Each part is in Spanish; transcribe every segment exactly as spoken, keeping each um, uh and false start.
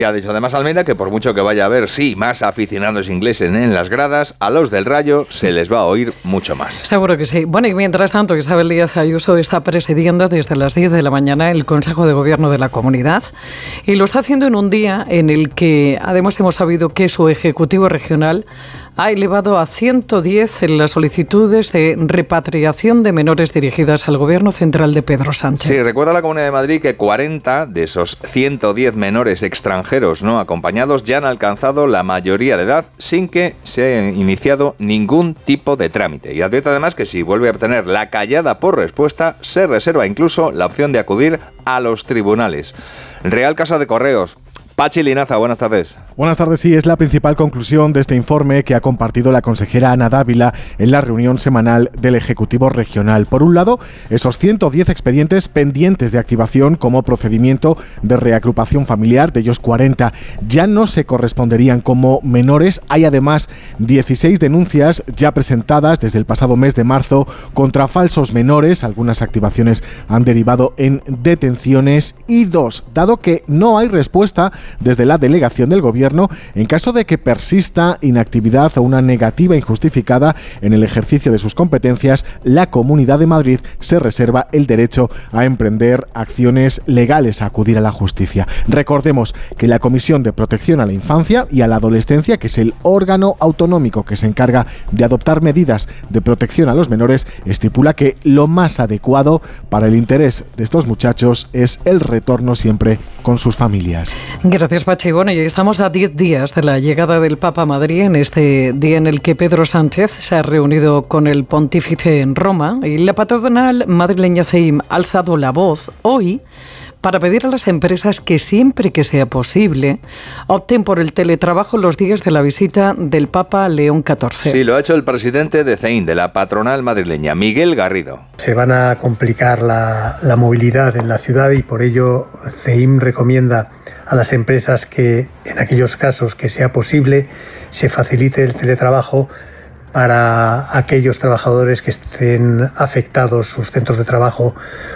Y ha dicho además Almeida que por mucho que vaya a haber, sí, más aficionados ingleses en las gradas, a los del Rayo se les va a oír mucho más. Seguro que sí. Bueno, y mientras tanto, Isabel Díaz Ayuso está presidiendo desde las diez de la mañana el Consejo de Gobierno de la Comunidad y lo está haciendo en un día en el que además hemos sabido que su Ejecutivo Regional ha elevado a ciento diez en las solicitudes de repatriación de menores dirigidas al Gobierno central de Pedro Sánchez. Sí, recuerda la Comunidad de Madrid que cuarenta de esos ciento diez menores extranjeros no acompañados ya han alcanzado la mayoría de edad sin que se haya iniciado ningún tipo de trámite. Y advierte además que si vuelve a obtener la callada por respuesta, se reserva incluso la opción de acudir a los tribunales. Real Casa de Correos. Pachi Linaza, buenas tardes. Buenas tardes, sí, es la principal conclusión de este informe que ha compartido la consejera Ana Dávila en la reunión semanal del Ejecutivo Regional. Por un lado, esos ciento diez expedientes pendientes de activación como procedimiento de reagrupación familiar, de ellos cuarenta ya no se corresponderían como menores. Hay además dieciséis denuncias ya presentadas desde el pasado mes de marzo contra falsos menores. Algunas activaciones han derivado en detenciones y dos, dado que no hay respuesta desde la delegación del Gobierno en caso de que persista inactividad o una negativa injustificada en el ejercicio de sus competencias, la Comunidad de Madrid se reserva el derecho a emprender acciones legales, a acudir a la justicia. Recordemos que la Comisión de Protección a la Infancia y a la Adolescencia, que es el órgano autonómico que se encarga de adoptar medidas de protección a los menores, estipula que lo más adecuado para el interés de estos muchachos es el retorno siempre con sus familias. Gracias, Pachi. Bueno, y estamos a diez días de la llegada del Papa a Madrid, en este día en el que Pedro Sánchez se ha reunido con el pontífice en Roma, y la patronal madrileña C E I M ha alzado la voz hoy para pedir a las empresas que siempre que sea posible opten por el teletrabajo los días de la visita del Papa León catorce. Sí, lo ha hecho el presidente de C E I M, de la patronal madrileña, Miguel Garrido. Se van a complicar la, la movilidad en la ciudad y por ello C E I M recomienda a las empresas que en aquellos casos que sea posible se facilite el teletrabajo para aquellos trabajadores que estén afectados sus centros de trabajo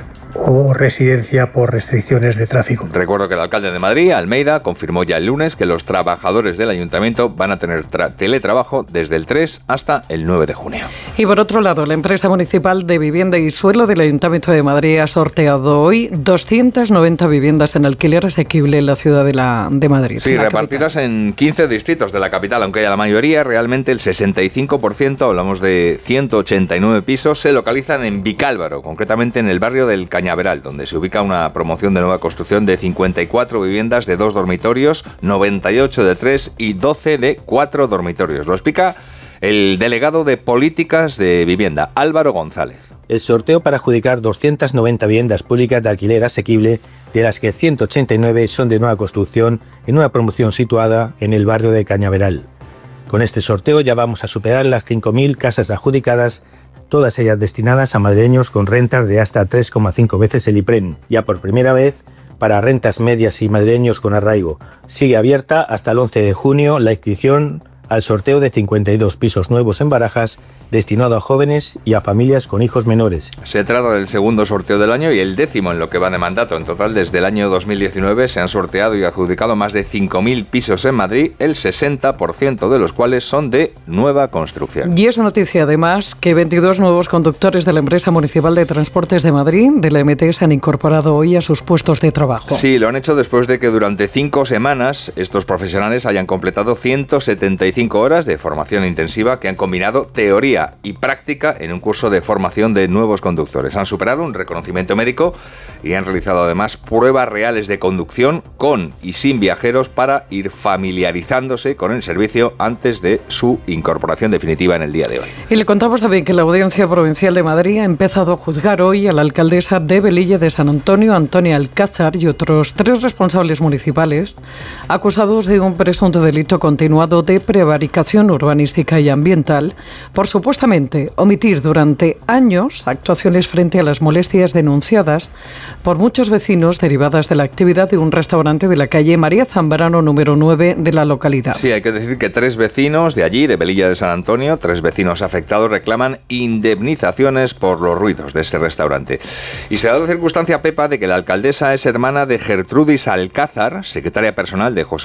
o residencia por restricciones de tráfico. Recuerdo que el alcalde de Madrid, Almeida, confirmó ya el lunes que los trabajadores del ayuntamiento van a tener tra- teletrabajo desde el tres hasta el nueve de junio. Y por otro lado, la empresa municipal de vivienda y suelo del Ayuntamiento de Madrid ha sorteado hoy doscientas noventa viviendas en alquiler asequible en la ciudad de, la, de Madrid. Sí, repartidas capital. En quince distritos de la capital, aunque la mayoría, realmente el sesenta y cinco por ciento, hablamos de ciento ochenta y nueve pisos, se localizan en Vicálvaro, concretamente en el barrio del Cañaveral, donde se ubica una promoción de nueva construcción de cincuenta y cuatro viviendas de dos dormitorios, noventa y ocho de tres y doce de cuatro dormitorios. Lo explica el delegado de Políticas de Vivienda, Álvaro González. El sorteo para adjudicar doscientas noventa viviendas públicas de alquiler asequible, de las que ciento ochenta y nueve son de nueva construcción, en una promoción situada en el barrio de Cañaveral. Con este sorteo ya vamos a superar las cinco mil casas adjudicadas, todas ellas destinadas a madrileños con rentas de hasta tres coma cinco veces el IPREN. Ya por primera vez, para rentas medias y madrileños con arraigo. Sigue abierta hasta el once de junio la inscripción al sorteo de cincuenta y dos pisos nuevos en Barajas, destinado a jóvenes y a familias con hijos menores. Se trata del segundo sorteo del año y el décimo en lo que va de mandato. En total, desde el año dos mil diecinueve se han sorteado y adjudicado más de cinco mil pisos en Madrid, el sesenta por ciento de los cuales son de nueva construcción. Y es noticia además que veintidós nuevos conductores de la empresa municipal de transportes de Madrid, de la M T, se han incorporado hoy a sus puestos de trabajo. Sí, lo han hecho después de que durante cinco semanas estos profesionales hayan completado ciento setenta y cinco horas de formación intensiva que han combinado teoría y práctica en un curso de formación de nuevos conductores. Han superado un reconocimiento médico y han realizado además pruebas reales de conducción con y sin viajeros para ir familiarizándose con el servicio antes de su incorporación definitiva en el día de hoy. Y le contamos también que la Audiencia Provincial de Madrid ha empezado a juzgar hoy a la alcaldesa de Velilla de San Antonio, Antonia Alcázar, y otros tres responsables municipales acusados de un presunto delito continuado de prevaricación prevaricación urbanística y ambiental por supuestamente omitir durante años actuaciones frente a las molestias denunciadas por muchos vecinos derivadas de la actividad de un restaurante de la calle María Zambrano número nueve de la localidad. Sí, hay que decir que tres vecinos de allí, de Velilla de San Antonio, tres vecinos afectados reclaman indemnizaciones por los ruidos de ese restaurante. Y se da la circunstancia, Pepa, de que la alcaldesa es hermana de Gertrudis Alcázar, secretaria personal de José